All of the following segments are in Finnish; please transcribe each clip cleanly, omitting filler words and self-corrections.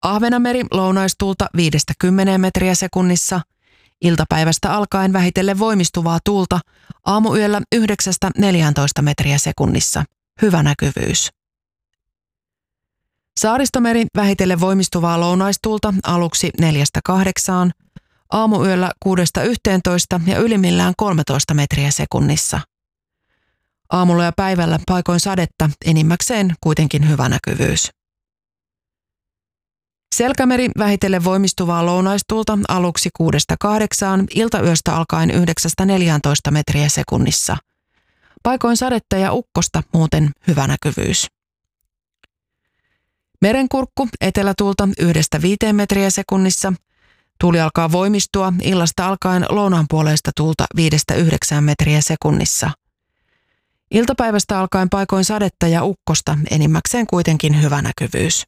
Ahvenanmeri lounaistuulta 5–10 metriä sekunnissa, iltapäivästä alkaen vähitellen voimistuvaa tuulta, aamuyöllä 9–14 metriä sekunnissa, hyvä näkyvyys. Saaristomeri vähitellen voimistuvaa lounaistuulta aluksi 4–8, aamuyöllä 6–11 ja ylimmillään 13 metriä sekunnissa. Aamulla ja päivällä paikoin sadetta, enimmäkseen kuitenkin hyvä näkyvyys. Selkämeri vähitellen voimistuvaa lounaistuulta aluksi 6–8, iltayöstä alkaen 9–14 metriä sekunnissa. Paikoin sadetta ja ukkosta, muuten hyvä näkyvyys. Merenkurkku etelätuulta 1–5 metriä sekunnissa. Tuuli alkaa voimistua illasta alkaen lounaanpuoleista tuulta 5–9 metriä sekunnissa. Iltapäivästä alkaen paikoin sadetta ja ukkosta, enimmäkseen kuitenkin hyvä näkyvyys.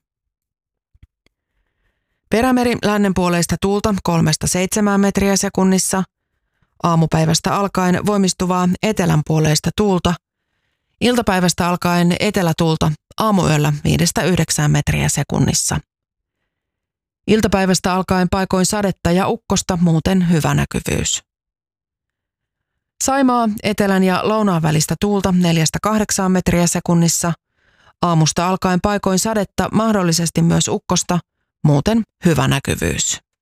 Perämeri lännenpuoleista tuulta 3–7 metriä sekunnissa. Aamupäivästä alkaen voimistuvaa etelänpuoleista tuulta. Iltapäivästä alkaen etelätuulta, aamuyöllä 5–9 metriä sekunnissa. Iltapäivästä alkaen paikoin sadetta ja ukkosta, muuten hyvä näkyvyys. Saimaa etelän ja lounaan välistä tuulta 4–8 metriä sekunnissa. Aamusta alkaen paikoin sadetta, mahdollisesti myös ukkosta, muuten hyvä näkyvyys.